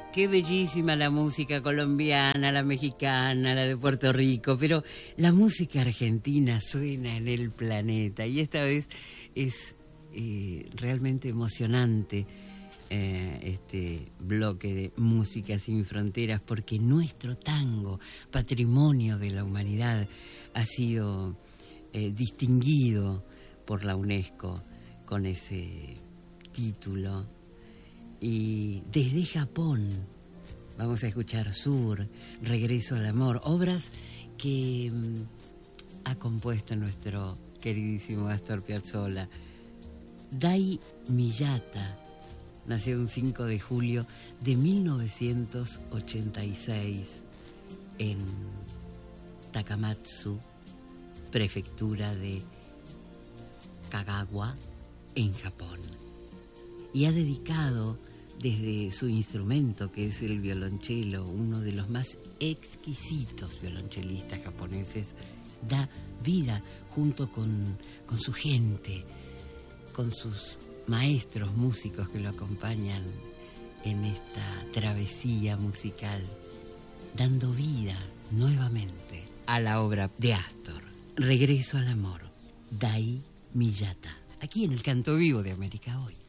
Qué bellísima la música colombiana, la mexicana, la de Puerto Rico, pero la música argentina suena en el planeta y esta vez es realmente emocionante este bloque de Música sin Fronteras, porque nuestro tango, patrimonio de la humanidad, ha sido distinguido por la UNESCO con ese título. Y desde Japón vamos a escuchar Sur, Regreso al Amor, obras que ha compuesto nuestro queridísimo Astor Piazzolla. Dai Miyata nació un 5 de julio de 1986 en Takamatsu, prefectura de Kagawa, en Japón, y ha dedicado desde su instrumento, que es el violonchelo, uno de los más exquisitos violonchelistas japoneses, da vida junto con su gente, con sus maestros músicos que lo acompañan en esta travesía musical, dando vida nuevamente a la obra de Astor, Regreso al Amor, Dai Miyata, aquí en el Canto Vivo de América Hoy.